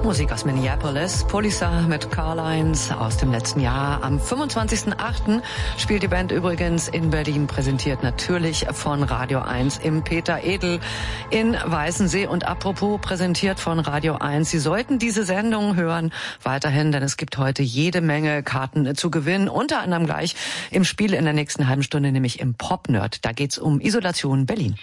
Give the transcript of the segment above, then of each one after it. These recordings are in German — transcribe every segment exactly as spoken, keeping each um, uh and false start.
Popmusik aus Minneapolis, Polisa mit Carlines aus dem letzten Jahr. Am fünfundzwanzigsten achten spielt die Band übrigens in Berlin, präsentiert natürlich von Radio eins im Peter Edel in Weißensee. Und apropos präsentiert von Radio eins, Sie sollten diese Sendung hören weiterhin, denn es gibt heute jede Menge Karten zu gewinnen, unter anderem gleich im Spiel in der nächsten halben Stunde, nämlich im Pop-Nerd. Da geht's um Isolation Berlin.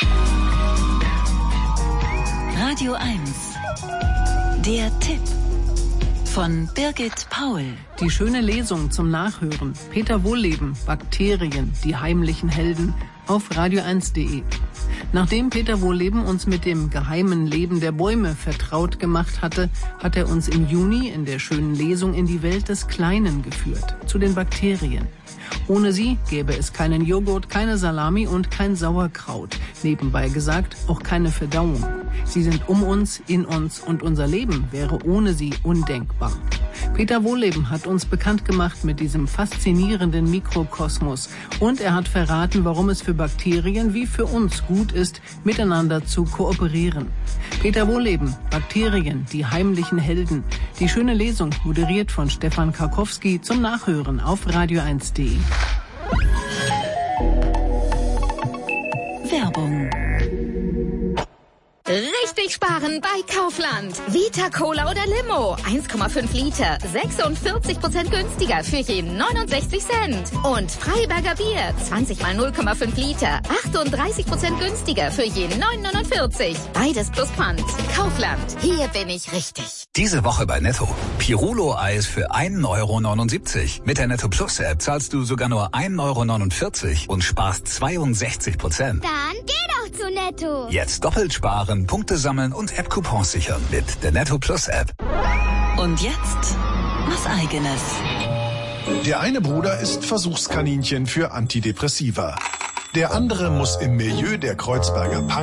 Radio eins. Der Tipp von Birgit Paul. Die schöne Lesung zum Nachhören. Peter Wohlleben, Bakterien, die heimlichen Helden auf radio eins punkt de. Nachdem Peter Wohlleben uns mit dem geheimen Leben der Bäume vertraut gemacht hatte, hat er uns im Juni in der schönen Lesung in die Welt des Kleinen geführt, zu den Bakterien. Ohne sie gäbe es keinen Joghurt, keine Salami und kein Sauerkraut. Nebenbei gesagt, auch keine Verdauung. Sie sind um uns, in uns und unser Leben wäre ohne sie undenkbar. Peter Wohlleben hat uns bekannt gemacht mit diesem faszinierenden Mikrokosmos und er hat verraten, warum es für Bakterien wie für uns gut ist, miteinander zu kooperieren. Peter Wohlleben, Bakterien, die heimlichen Helden. Die schöne Lesung, moderiert von Stefan Karkowski, zum Nachhören auf radio eins punkt de. Werbung. Richtig sparen bei Kaufland. Vita Cola oder Limo. eins Komma fünf Liter. sechsundvierzig Prozent günstiger für je neunundsechzig Cent. Und Freiberger Bier. zwanzig mal null Komma fünf Liter. achtunddreißig Prozent günstiger für je neun neunundvierzig. Beides plus Pfand. Kaufland. Hier bin ich richtig. Diese Woche bei Netto. Pirulo-Eis für ein Euro neunundsiebzig. Mit der Netto Plus App zahlst du sogar nur ein Euro neunundvierzig und sparst zweiundsechzig Prozent. Dann geh doch zu Netto. Jetzt doppelt sparen, Punkte sammeln und App-Coupons sichern mit der Netto Plus App. Und jetzt was Eigenes. Der eine Bruder ist Versuchskaninchen für Antidepressiva. Der andere muss im Milieu der Kreuzberger Punk